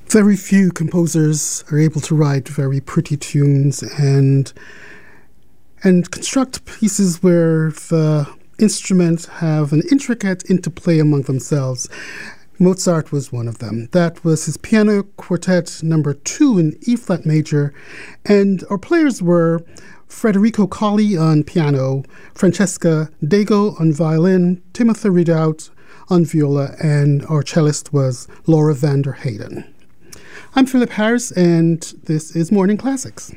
Very few composers are able to write very pretty tunes and construct pieces where the instruments have an intricate interplay among themselves. Mozart was one of them. That was his Piano Quartet number 2 in E-flat major, and our players were Federico Colli on piano, Francesca Dago on violin, Timothy Ridout on viola, and our cellist was Laura van der Heyden. I'm Philip Harris, and this is Morning Classics.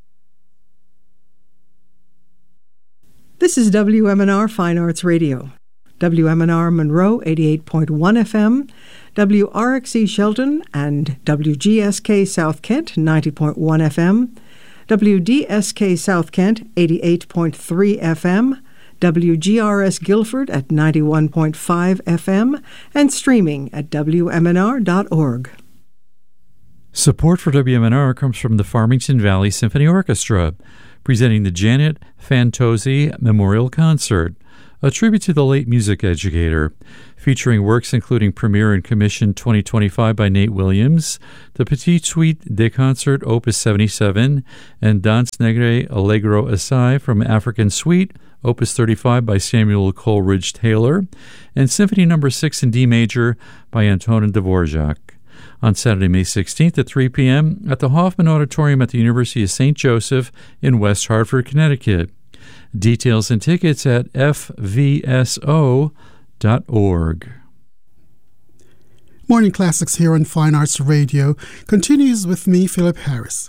This is WMNR Fine Arts Radio. WMNR Monroe 88.1 FM, WRXE Shelton and WGSK South Kent 90.1 FM, WDSK South Kent 88.3 FM, WGRS Guilford at 91.5 FM, and streaming at WMNR.org. Support for WMNR comes from the Farmington Valley Symphony Orchestra, presenting the Janet Fantozzi Memorial Concert, a tribute to the late music educator, featuring works including Premiere and Commission 2025 by Nate Williams, the Petite Suite des Concerts Opus 77, and Danse Negre Allegro Assai from African Suite, Opus 35 by Samuel Coleridge Taylor, and Symphony No. 6 in D major by Antonin Dvorak. On Saturday, May 16th at 3 p.m. at the Hoffman Auditorium at the University of St. Joseph in West Hartford, Connecticut. Details and tickets at fvso.org. Morning Classics here on Fine Arts Radio continues with me, Philip Harris.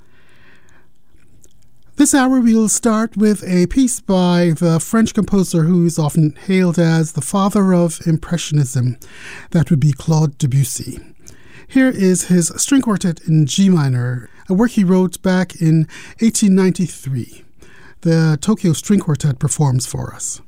This hour we'll start with a piece by the French composer who is often hailed as the father of Impressionism. That would be Claude Debussy. Here is his string quartet in G minor, a work he wrote back in 1893. The Tokyo String Quartet performs for us.